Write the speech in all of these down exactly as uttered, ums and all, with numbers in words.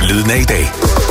Lyden af i dag.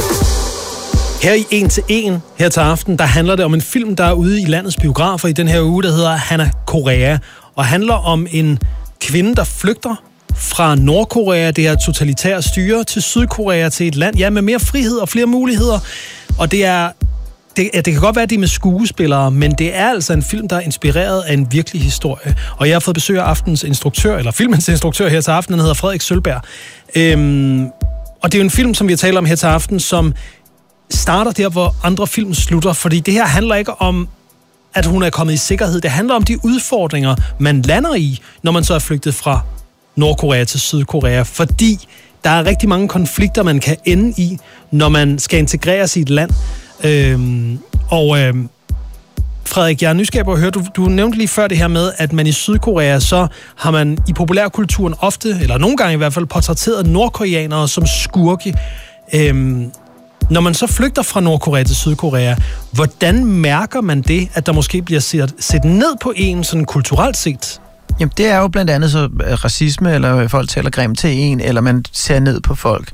Her i En til En, her til aften, der handler det om en film, der er ude i landets biografer i den her uge, der hedder Hanna Korea, og handler om en kvinde, der flygter fra Nordkorea, det her totalitære styre, til Sydkorea, til et land, ja, med mere frihed og flere muligheder. Og det er Det, det kan godt være, at det er med skuespillere, men det er altså en film, der er inspireret af en virkelig historie. Og jeg har fået besøg af aftens instruktør, eller filmens instruktør her til aften, den hedder Frederik Sølberg. Øhm, og det er jo en film, som vi har talt om her til aften, som starter der, hvor andre film slutter. Fordi det her handler ikke om, at hun er kommet i sikkerhed. Det handler om de udfordringer, man lander i, når man så er flygtet fra Nordkorea til Sydkorea. Fordi der er rigtig mange konflikter, man kan ende i, når man skal integreres i et land. Øhm, og øhm, Frederik, jeg er nysgerrig på at høre, du, du nævnte lige før det her med, at man i Sydkorea, så har man i populærkulturen ofte, eller nogle gange i hvert fald, portrætteret nordkoreanere som skurke. Øhm, når man så flygter fra Nordkorea til Sydkorea, hvordan mærker man det, at der måske bliver set, set ned på en sådan kulturelt set? Jamen, det er jo blandt andet så racisme, eller folk taler grimt til en, eller man ser ned på folk.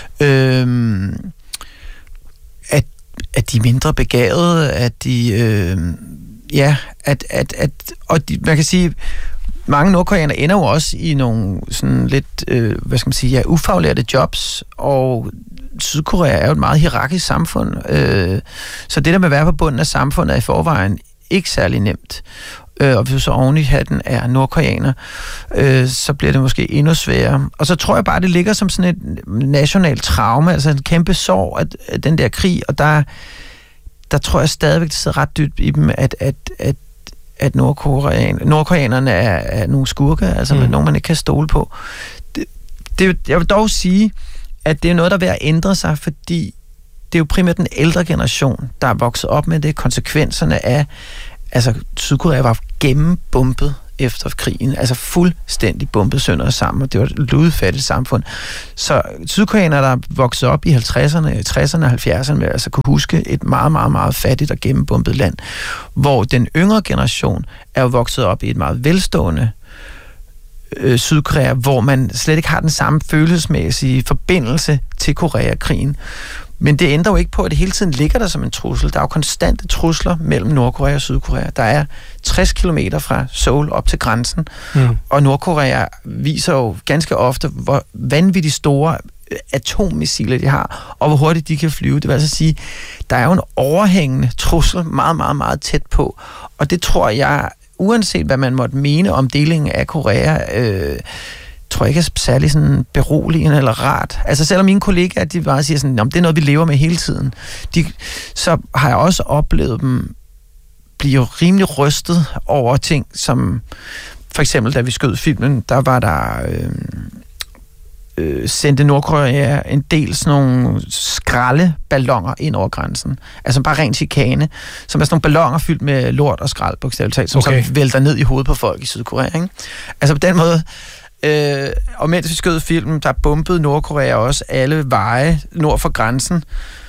Øhm, at at de er mindre begavede, at de, øh, ja, at, at, at, og de, man kan sige, mange nordkoreanere ender jo også i nogle sådan lidt, øh, hvad skal man sige, ja, ufaglærte jobs, og Sydkorea er jo et meget hierarkisk samfund, øh, så det der med at være på bunden af samfundet er i forvejen ikke særlig nemt. Øh, og hvis du så oven i hatten er nordkoreaner, øh, så bliver det måske endnu sværere. Og så tror jeg bare, det ligger som sådan et nationalt traume, altså en kæmpe sorg, at, at den der krig, og der, der tror jeg stadigvæk, det sidder ret dybt i dem, at, at, at, at nordkorean, nordkoreanerne er, er nogle skurke, altså mm. nogen, man ikke kan stole på. Det, det, jeg vil dog sige, at det er noget, der er ved at ændre sig, fordi det er jo primært den ældre generation, der er vokset op med det, konsekvenserne af. Altså, Sydkorea var gennembumpet efter krigen, altså fuldstændig bumpet sønder og sammen, og det var et ludfattigt samfund. Så sydkoreanere, der voksede op i halvtredserne, tresserne og halvfjerdserne, altså kunne huske et meget, meget, meget fattigt og gennembumpet land, hvor den yngre generation er jo vokset op i et meget velstående øh, Sydkorea, hvor man slet ikke har den samme følelsesmæssige forbindelse til Koreakrigen. Men det ændrer jo ikke på, at det hele tiden ligger der som en trussel. Der er jo konstante trusler mellem Nordkorea og Sydkorea. Der er tres kilometer fra Seoul op til grænsen, mm. og Nordkorea viser jo ganske ofte, hvor vanvittigt store atommissiler de har, og hvor hurtigt de kan flyve. Det vil altså sige, der er jo en overhængende trussel meget, meget, meget tæt på. Og det tror jeg, uanset hvad man måtte mene om delingen af Korea, øh, tror jeg ikke er særlig sådan beroligende eller rart. Altså selvom mine kollegaer, de bare siger sådan, det er noget, vi lever med hele tiden, de, så har jeg også oplevet dem blive rimelig rystet over ting, som for eksempel, da vi skød filmen, der var der øh, øh, sendte Nordkorea en del sådan nogle skraldeballoner ind over grænsen. Altså bare ren chikane, som er sådan nogle balloner fyldt med lort og skrald, bogstaveligt talt, som okay. så vælter ned i hovedet på folk i Sydkorea, ikke? Altså på den måde. Øh, og mens vi skød filmen, der bombede Nordkorea også alle veje nord for grænsen,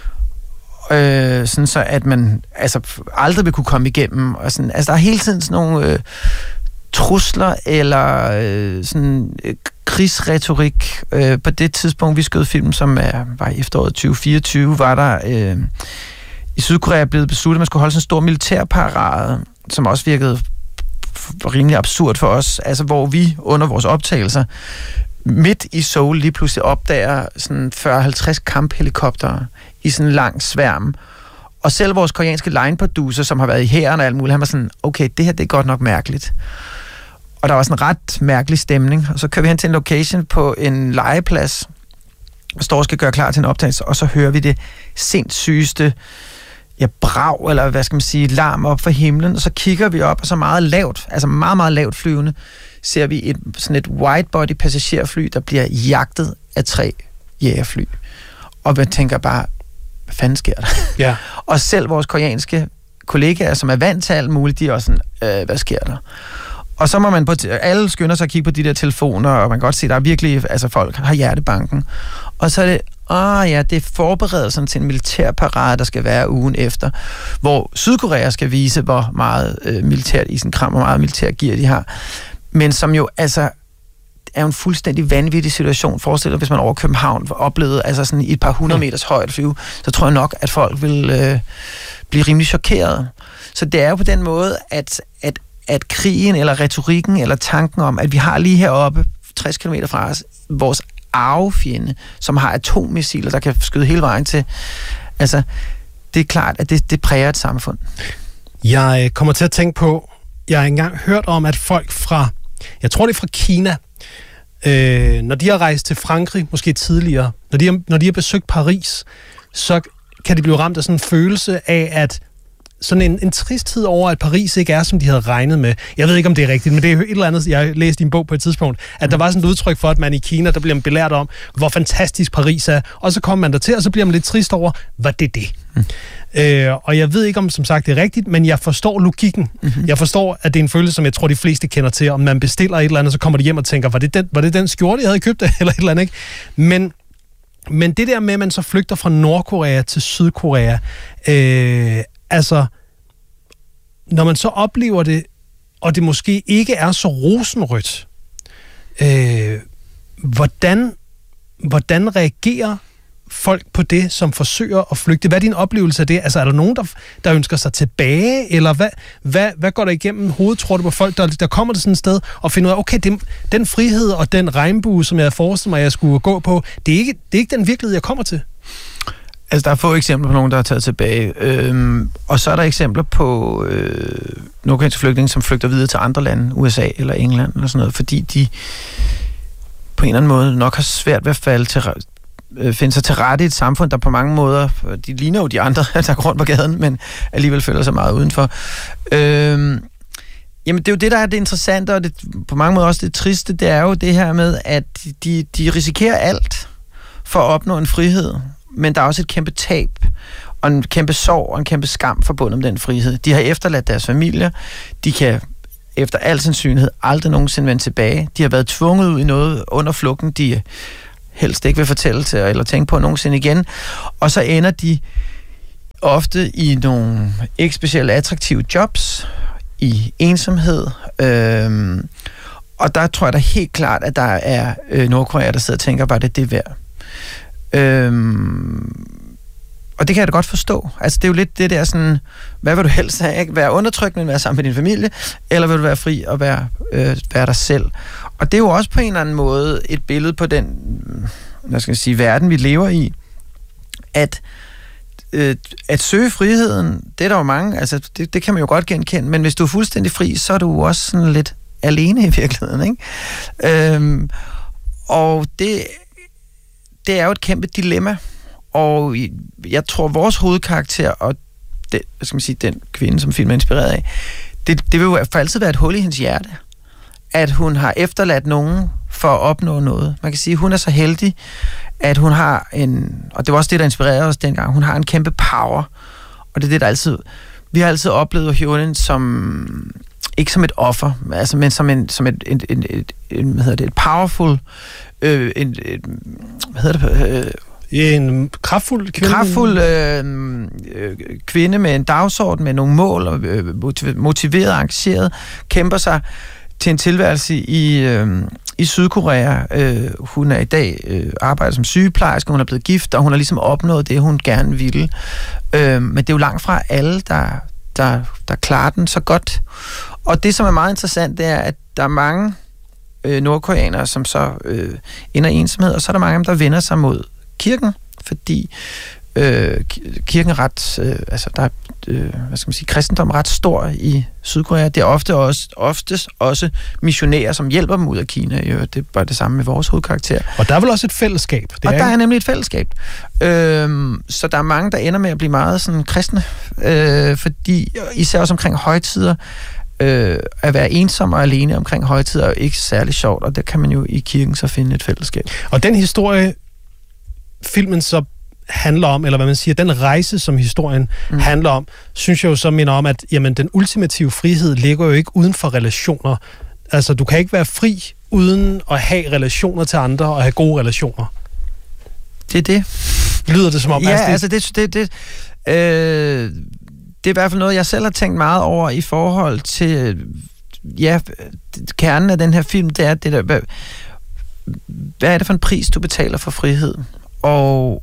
øh, sådan så at man altså aldrig vil kunne komme igennem. Og sådan, altså der er hele tiden sådan nogle øh, trusler eller øh, sådan øh, krigsretorik. Øh, på det tidspunkt, vi skød filmen, som er, var i efteråret tyve fireogtyve, var der øh, i Sydkorea blevet besluttet, at man skulle holde sådan en stor militærparade, som også virkede rimelig absurd for os, altså hvor vi under vores optagelser midt i Seoul lige pludselig opdager sådan fyrre halvtreds kamphelikoptere i sådan en lang sværm. Og selv vores koreanske line-producer, som har været i hæren og alt muligt, han var sådan, okay, det her det er godt nok mærkeligt. Og der var sådan en ret mærkelig stemning. Og så kører vi hen til en location på en legeplads, og står og skal gøre klar til en optagelse, og så hører vi det sindssygeste ja, brag, eller hvad skal man sige, larm op for himlen, og så kigger vi op, og så meget lavt, altså meget, meget lavt flyvende, ser vi et, sådan et widebody passagerfly, der bliver jagtet af tre jægerfly. Og vi tænker bare, hvad fanden sker der? Ja. Og selv vores koreanske kollegaer, som er vant til alt muligt, de er også sådan, øh, hvad sker der? Og så må man på, alle skynder sig at kigge på de der telefoner, og man kan godt se, der er virkelig, altså folk har hjertebanken. Og så er det, ah ja, det er forberedelsen til en militærparade, der skal være ugen efter, hvor Sydkorea skal vise, hvor meget øh, militært isenkram, hvor meget militær gear de har. Men som jo, altså, er jo en fuldstændig vanvittig situation. Forestil dig, hvis man over København oplevede altså sådan i et par hundrede meters højt flyve, så tror jeg nok, at folk vil øh, blive rimelig chokeret. Så det er jo på den måde, at, at, at krigen eller retorikken eller tanken om, at vi har lige heroppe tres kilometer fra os, vores arvefjende, som har atommissiler, der kan skyde hele vejen til. Altså, det er klart, at det, det præger et samfund. Jeg kommer til at tænke på, jeg har engang hørt om, at folk fra, jeg tror det er fra Kina, øh, når de har rejst til Frankrig, måske tidligere, når de, har, når de har besøgt Paris, så kan de blive ramt af sådan en følelse af, at sådan en, en tristhed over, at Paris ikke er, som de havde regnet med. Jeg ved ikke, om det er rigtigt, men det er et eller andet, jeg læste i en bog på et tidspunkt, at mm. der var sådan et udtryk for, at man i Kina, der bliver man belært om, hvor fantastisk Paris er, og så kommer man der til, og så bliver man lidt trist over, hvad det er det. Mm. Øh, og jeg ved ikke, om som sagt det er rigtigt, men jeg forstår logikken. Mm-hmm. Jeg forstår, at det er en følelse, som jeg tror, de fleste kender til, om man bestiller et eller andet, så kommer de hjem og tænker, var det den, var det den skjorte, jeg havde købt, eller et eller andet, ikke? Men, men det der med, at man så flygter fra Nordkorea til Sydkorea, øh, altså når man så oplever det, og det måske ikke er så rosenrødt, øh, hvordan, hvordan reagerer folk på det, som forsøger at flygte? Hvad er din oplevelse af det? Altså, er der nogen, der, der ønsker sig tilbage, eller hvad, hvad, hvad går der igennem hovedet, tror du, på folk, der, der kommer til sådan et sted og finder ud af, okay, den, den frihed og den regnbue, som jeg forestiller mig, jeg skulle gå på, det er ikke, det er ikke den virkelighed, jeg kommer til? Altså, der er få eksempler på nogen, der er taget tilbage. Øhm, og så er der eksempler på øh, nordkoreanske flygtninge, som flygter videre til andre lande, U S A eller England eller sådan noget, fordi de på en eller anden måde nok har svært ved at falde til, øh, finde sig til rette i et samfund, der på mange måder, de ligner jo de andre, der går rundt på gaden, men alligevel føler sig meget udenfor. Øhm, jamen, det er jo det, der er det interessante, og det, på mange måder også det triste, det er jo det her med, at de, de risikerer alt for at opnå en frihed, men der er også et kæmpe tab, og en kæmpe sorg og en kæmpe skam forbundet med den frihed. De har efterladt deres familier, de kan efter al sandsynlighed aldrig nogensinde vende tilbage. De har været tvunget ud i noget under flugten, de helst ikke vil fortælle til eller tænke på nogensinde igen, og så ender de ofte i nogle ikke specielt attraktive jobs, i ensomhed, øhm, og der tror jeg da helt klart, at der er øh, Nordkorea, der sidder og tænker, var det det værd? Øhm, og det kan jeg da godt forstå. Altså, det er jo lidt det der sådan, hvad vil du helst have, ikke? Være undertrykt, men være sammen med din familie, eller vil du være fri og være, øh, være dig selv? Og det er jo også på en eller anden måde et billede på den, hvad skal jeg sige, verden, vi lever i, at øh, at søge friheden, det er der jo mange, altså, det, det kan man jo godt genkende, men hvis du er fuldstændig fri, så er du også sådan lidt alene i virkeligheden, ikke? Øhm, og det det er jo et kæmpe dilemma, og jeg tror, vores hovedkarakter, og det, hvad skal man sige, den kvinde, som filmen er inspireret af, det, det vil jo for altid være et hul i hendes hjerte, at hun har efterladt nogen for at opnå noget. Man kan sige, at hun er så heldig, at hun har en, og det var også det, der inspirerede os dengang, hun har en kæmpe power, og det er det, der altid, vi har altid oplevet Hyunin som, ikke som et offer, altså, men som, en, som et, et, et, et, et, hvad hedder det, et powerful, øh, en, et, hvad hedder det, øh, en kraftfuld kvinde. Kraftfuld øh, øh, kvinde med en dagsorden, med nogle mål, og øh, motiveret og engageret, kæmper sig til en tilværelse i, øh, i Sydkorea. Øh, hun er i dag øh, arbejder som sygeplejerske, hun er blevet gift, og hun har ligesom opnået det, hun gerne ville. Øh, men det er jo langt fra alle, der, der, der klarer den så godt. Og det, som er meget interessant, det er, at der er mange øh, nordkoreanere, som så øh, ender i ensomhed, og så er der mange af dem, der vender sig mod kirken, fordi øh, kirken er ret, øh, altså der er, øh, hvad skal man sige, kristendom er ret stor i Sydkorea. Det er ofte også, oftest også missionærer, som hjælper dem ud af Kina. Jo, det er bare det samme med vores hovedkarakter. Og der er vel også et fællesskab? Det og er der ikke? er nemlig et fællesskab. Øhm, så der er mange, der ender med at blive meget sådan kristne, øh, fordi især også omkring højtider, øh, at være ensom og alene omkring højtider er ikke særlig sjovt, og der kan man jo i kirken så finde et fællesskab. Og den historie, filmen så handler om, eller hvad man siger, den rejse, som historien mm. handler om, synes jeg jo så minder om, at jamen, den ultimative frihed ligger jo ikke uden for relationer. Altså, du kan ikke være fri uden at have relationer til andre og have gode relationer. Det er det. Lyder det som om? Ja, altså, det... altså det, det, det, øh, det er i hvert fald noget, jeg selv har tænkt meget over i forhold til, ja, kernen af den her film, det er det der, hvad er det for en pris, du betaler for frihed? Og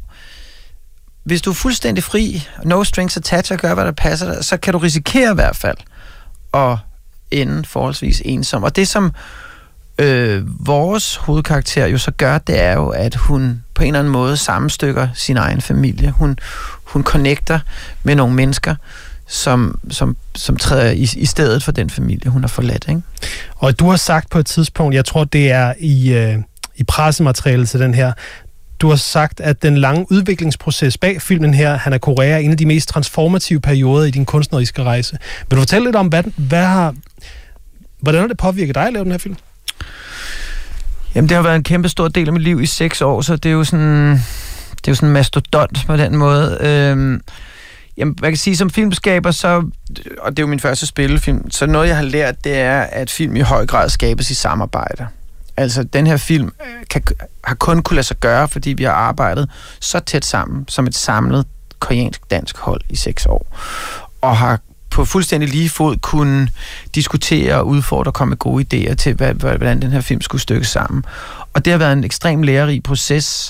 hvis du er fuldstændig fri, no strings attached, og gør, hvad der passer dig, så kan du risikere i hvert fald at ende forholdsvis ensom. Og det, som øh, vores hovedkarakter jo så gør, det er jo, at hun på en eller anden måde sammenstykker sin egen familie. Hun, hun connecter med nogle mennesker, som, som, som træder i, i stedet for den familie, hun har forladt. Ikke? Og du har sagt på et tidspunkt, jeg tror, det er i, øh, i pressematerialet til den her, du har sagt, at den lange udviklingsproces bag filmen her, Hanna Korea, er en af de mest transformative perioder i din kunstneriske rejse. Vil du fortælle lidt om, hvad, hvad har, hvordan har det påvirket dig at lave den her film? Jamen, det har været en kæmpe stor del af mit liv i seks år, så det er jo sådan, det er jo sådan en mastodont på den måde. Øhm, jamen, hvad kan jeg sige, som filmskaber, så, og det er jo min første spillefilm, så noget, jeg har lært, det er, at film i høj grad skabes i samarbejde. Altså, den her film kan, har kun kunne lade sig gøre, fordi vi har arbejdet så tæt sammen, som et samlet koreansk-dansk hold i seks år. Og har på fuldstændig lige fod kunne diskutere og udfordre og komme med gode idéer til, hvordan den her film skulle stykkes sammen. Og det har været en ekstrem lærerig proces,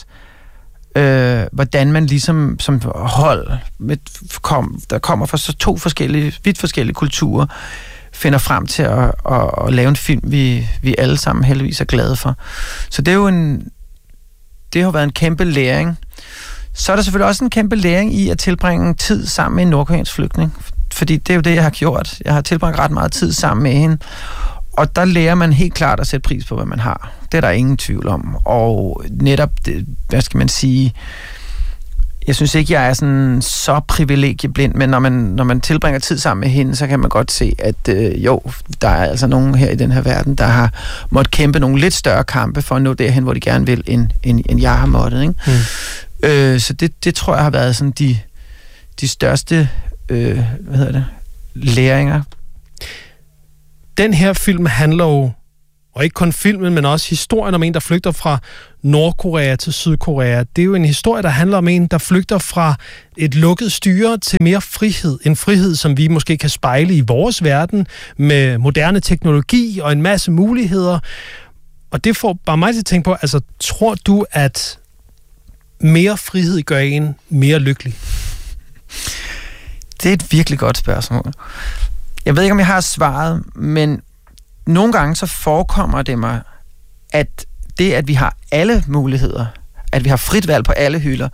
øh, hvordan man ligesom som hold, med, kom, der kommer fra så to forskellige, vidt forskellige kulturer, finder frem til at, at, at lave en film, vi, vi alle sammen heldigvis er glade for. Så det er jo en, det har været en kæmpe læring. Så er der selvfølgelig også en kæmpe læring i at tilbringe tid sammen med en nordkoreansk flygtning. Fordi det er jo det, jeg har gjort. Jeg har tilbragt ret meget tid sammen med hende. Og der lærer man helt klart at sætte pris på, hvad man har. Det er der ingen tvivl om. Og netop, det, hvad skal man sige, jeg synes ikke, jeg er sådan så privilegieblind, men når man, når man tilbringer tid sammen med hende, så kan man godt se, at øh, jo, der er altså nogen her i den her verden, der har måttet kæmpe nogle lidt større kampe for at nå derhen, hvor de gerne vil, end, end, end jeg har måttet. Ikke? Mm. Øh, så det, det tror jeg har været sådan de, de største øh, hvad hedder det, læringer. Den her film handler jo, og ikke kun filmen, men også historien om en, der flygter fra Nordkorea til Sydkorea. Det er jo en historie, der handler om en, der flygter fra et lukket styre til mere frihed. En frihed, som vi måske kan spejle i vores verden med moderne teknologi og en masse muligheder. Og det får bare mig til at tænke på, altså tror du, at mere frihed gør en mere lykkelig? Det er et virkelig godt spørgsmål. Jeg ved ikke, om jeg har svaret, men nogle gange så forekommer det mig, at det, at vi har alle muligheder, at vi har frit valg på alle hylder,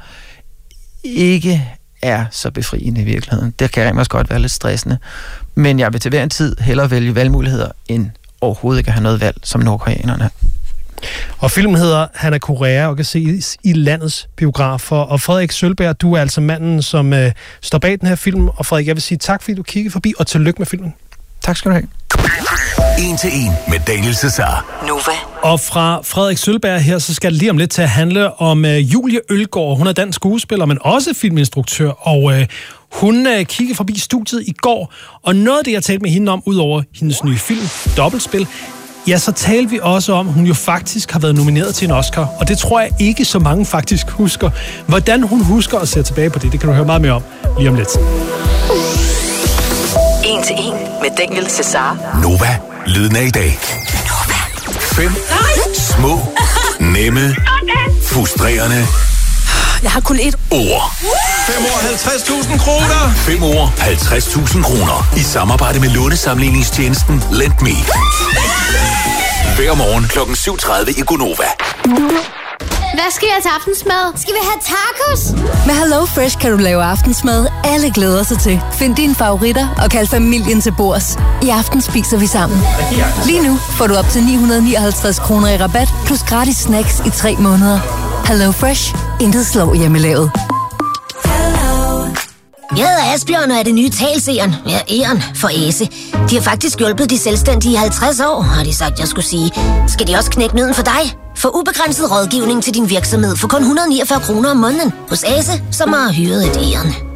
ikke er så befriende i virkeligheden. Det kan også godt være lidt stressende, men jeg vil til hver en tid hellere vælge valgmuligheder, end overhovedet ikke at have noget valg, som nordkoreanerne. Og filmen hedder Hanna Korea og kan ses i landets biografer. Og Frederik Sølberg, du er altså manden, som øh, står bag den her film. Og Frederik, jeg vil sige tak, fordi du kiggede forbi, og tillykke med filmen. Tak skal du have. En til en med Daniel Cesar. Nova. Og fra Frederik Sølberg her, så skal det lige om lidt til at handle om øh, Julie Ølgaard. Hun er dansk skuespiller, men også filminstruktør, og øh, hun øh, kiggede forbi studiet i går. Og noget af det, jeg talte med hende om, ud over hendes nye film, Dobbeltspil, ja, så talte vi også om, at hun jo faktisk har været nomineret til en Oscar, og det tror jeg ikke så mange faktisk husker. Hvordan hun husker at se tilbage på det, det kan du høre meget mere om lige om lidt. En til en med Daniel Cesar. Nova, lyden af i dag. Nova. Fem små, nemme, frustrerende Jeg har kun et ord. Fem år, halvtreds tusind kroner. Fem år, halvtreds tusind kroner. I samarbejde med lånesamligningstjenesten LendMe. Hver morgen klokken syv tredive i Gonova. Hvad skal jeg til aftensmad? Skal vi have tacos? Med Hello Fresh kan du lave aftensmad, alle glæder sig til. Find dine favoritter og kald familien til bords. I aften spiser vi sammen. Lige nu får du op til ni hundrede nioghalvtreds kroner i rabat, plus gratis snacks i tre måneder. Hello Fresh. Intet slår hjemmelavet. Jeg hedder Asbjørn og er det nye talseren. Ja, æren for Æse. De har faktisk hjulpet de selvstændige i halvtreds år, har de sagt, jeg skulle sige. Skal de også knække nøden for dig? Få ubegrænset rådgivning til din virksomhed for kun et hundrede og niogfyrre kroner om måneden hos Æse, som har hyret et æren.